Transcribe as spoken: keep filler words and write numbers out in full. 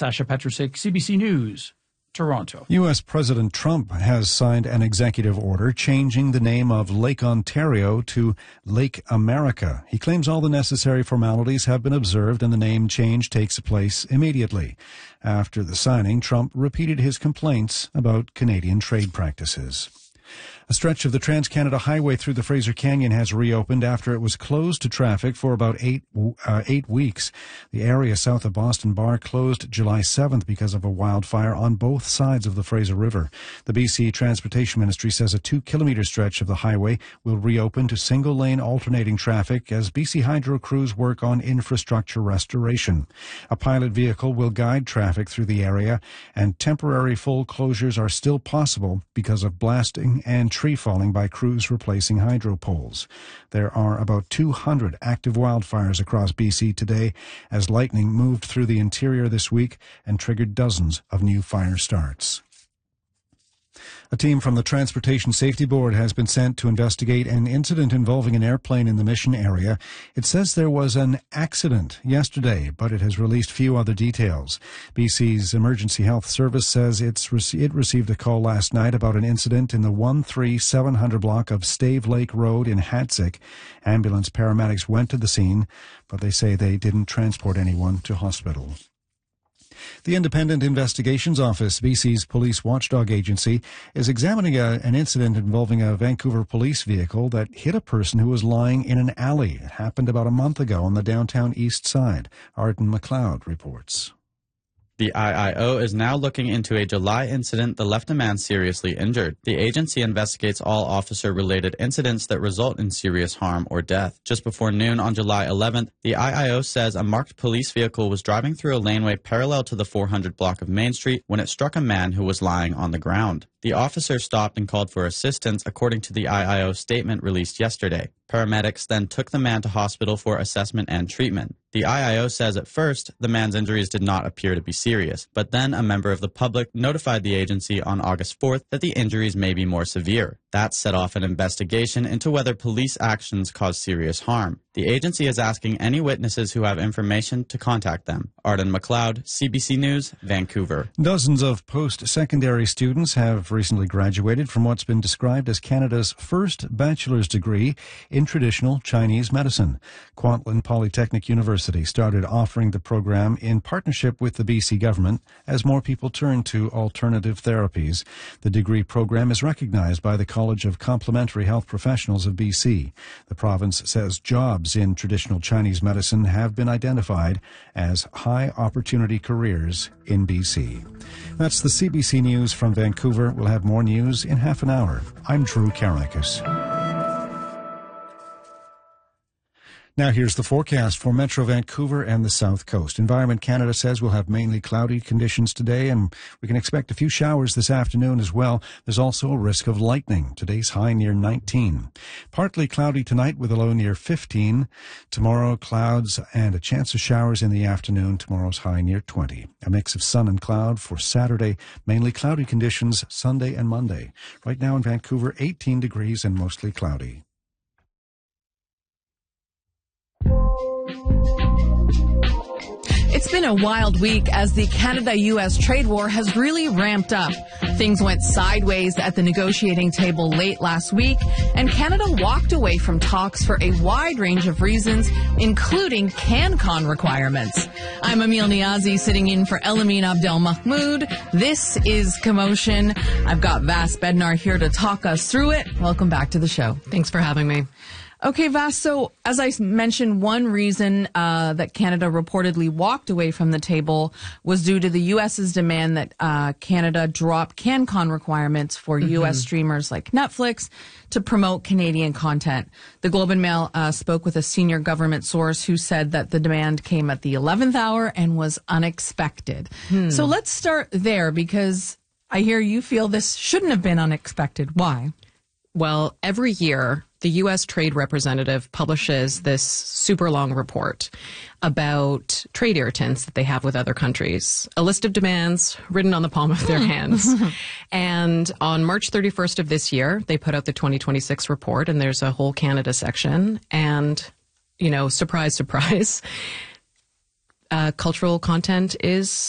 Sasha Petrusik, C B C News, Toronto. U S. President Trump has signed an executive order changing the name of Lake Ontario to Lake America. He claims all the necessary formalities have been observed and the name change takes place immediately. After the signing, Trump repeated his complaints about Canadian trade practices. A stretch of the Trans-Canada Highway through the Fraser Canyon has reopened after it was closed to traffic for about eight uh, eight weeks. The area south of Boston Bar closed July seventh because of a wildfire on both sides of the Fraser River. The B C Transportation Ministry says a two-kilometre stretch of the highway will reopen to single-lane alternating traffic as B C Hydro crews work on infrastructure restoration. A pilot vehicle will guide traffic through the area, and temporary full closures are still possible because of blasting and tree falling by crews replacing hydro poles. There are about two hundred active wildfires across B C today as lightning moved through the interior this week and triggered dozens of new fire starts. A team from the Transportation Safety Board has been sent to investigate an incident involving an airplane in the Mission area. It says there was an accident yesterday, but it has released few other details. B C's Emergency Health Service says it's re- it received a call last night about an incident in the one three seven hundred block of Stave Lake Road in Hatsick. Ambulance paramedics went to the scene, but they say they didn't transport anyone to hospital. The Independent Investigations Office, B C's police watchdog agency, is examining a, an incident involving a Vancouver police vehicle that hit a person who was lying in an alley. It happened about a month ago on the downtown east side. Arden McLeod reports. The I I O is now looking into a July incident that left a man seriously injured. The agency investigates all officer-related incidents that result in serious harm or death. Just before noon on July eleventh, the I I O says a marked police vehicle was driving through a laneway parallel to the four hundred block of Main Street when it struck a man who was lying on the ground. The officer stopped and called for assistance, according to the I I O statement released yesterday. Paramedics then took the man to hospital for assessment and treatment. The I I O says at first the man's injuries did not appear to be serious, but then a member of the public notified the agency on August fourth that the injuries may be more severe. That set off an investigation into whether police actions caused serious harm. The agency is asking any witnesses who have information to contact them. Arden McLeod, C B C News, Vancouver. Dozens of post-secondary students have recently graduated from what's been described as Canada's first bachelor's degree in traditional Chinese medicine. Kwantlen Polytechnic University started offering the program in partnership with the B C government as more people turn to alternative therapies. The degree program is recognized by the College of Complementary Health Professionals of B C. The province says jobs in traditional Chinese medicine have been identified as high-opportunity careers in B C. That's the C B C News from Vancouver. We'll have more news in half an hour. I'm Drew Karakis. Now here's the forecast for Metro Vancouver and the South Coast. Environment Canada says we'll have mainly cloudy conditions today, and we can expect a few showers this afternoon as well. There's also a risk of lightning. Today's high near nineteen. Partly cloudy tonight with a low near fifteen. Tomorrow, clouds and a chance of showers in the afternoon. Tomorrow's high near twenty. A mix of sun and cloud for Saturday. Mainly cloudy conditions Sunday and Monday. Right now in Vancouver, eighteen degrees and mostly cloudy. It's been a wild week as the Canada-U S trade war has really ramped up. Things went sideways at the negotiating table late last week, and Canada walked away from talks for a wide range of reasons, including CanCon requirements. I'm Emil Niazi, sitting in for Elamin Abdel Mahmoud. This is Commotion. I've got Vas Bednar here to talk us through it. Welcome back to the show. Thanks for having me. Okay, Vas, so as I mentioned, one reason uh, that Canada reportedly walked away from the table was due to the U S's demand that uh, Canada drop CanCon requirements for mm-hmm. U S streamers like Netflix to promote Canadian content. The Globe and Mail uh, spoke with a senior government source who said that the demand came at the eleventh hour and was unexpected. Hmm. So let's start there, because I hear you feel this shouldn't have been unexpected. Why? Well, every year, the U S Trade Representative publishes this super long report about trade irritants that they have with other countries. A list of demands written on the palm of their hands. And on March thirty-first of this year, they put out the twenty twenty-six report, and there's a whole Canada section. And, you know, surprise, surprise, uh, cultural content is